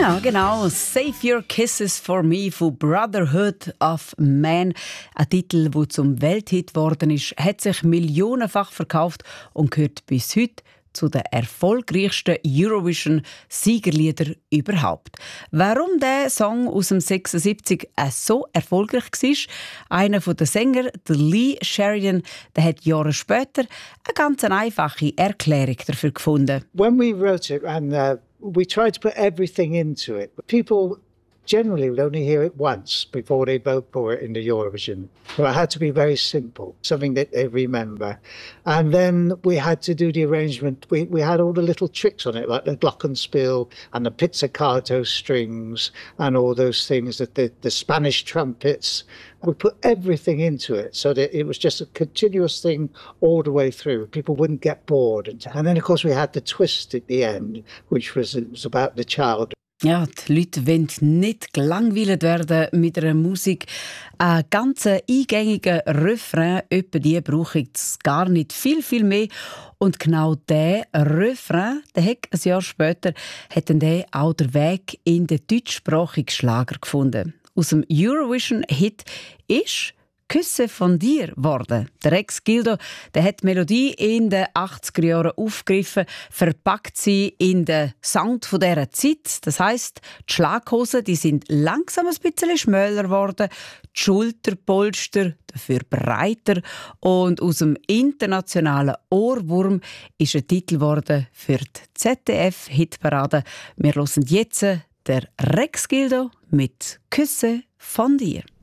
Ja, genau. «Save Your Kisses for Me» von «Brotherhood of Man». Ein Titel, der zum Welthit geworden ist, hat sich millionenfach verkauft und gehört bis heute zu den erfolgreichsten Eurovision-Siegerliedern überhaupt. Warum der Song aus dem 76 so erfolgreich war? Einer der Sänger, der Lee Sheridan, der hat Jahre später eine ganz einfache Erklärung dafür gefunden. When we wrote it, and we tried to put everything into it, but people generally would only hear it once before they vote for it in the Eurovision. So it had to be very simple, something that they remember. And then we had to do the arrangement. We had all the little tricks on it, like the glockenspiel and the pizzicato strings and all those things, that the Spanish trumpets. We put everything into it so that it was just a continuous thing all the way through. People wouldn't get bored. And then, of course, we had the twist at the end, which was about the child. Ja, die Leute wollen nicht gelangweilt werden mit einer Musik. Einen ganz eingängigen Refrain, etwa die brauche ich gar nicht viel mehr. Und genau dieser Refrain, der hat ein Jahr später, hat dann auch den Weg in den deutschsprachigen Schlager gefunden. Aus dem Eurovision-Hit ist «Küsse von dir» geworden. Der Rex Gildo, der hat die Melodie in den 80er Jahren aufgegriffen, verpackt sie in den Sound von dieser Zeit. Das heisst, die Schlaghosen, die sind langsam ein bisschen schmäler geworden, die Schulterpolster dafür breiter und aus dem internationalen Ohrwurm ist ein Titel geworden für die ZDF-Hitparade. Wir hören jetzt der Rex Gildo mit «Küsse von dir».